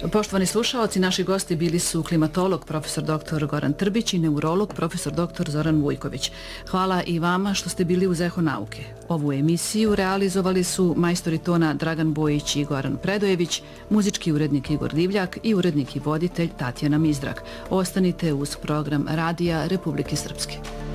Poštovani slušaoci, naši gosti bili su klimatolog profesor dr. Goran Trbić i neurolog profesor dr. Zoran Vujković. Hvala i vama što ste bili uz Eho nauke. Ovu emisiju realizovali su majstori tona Dragan Bojić i Goran Predojević, muzički urednik Igor Divljak i urednik i voditelj Tatjana Mizdrak. Ostanite uz program Radija Republike Srpske.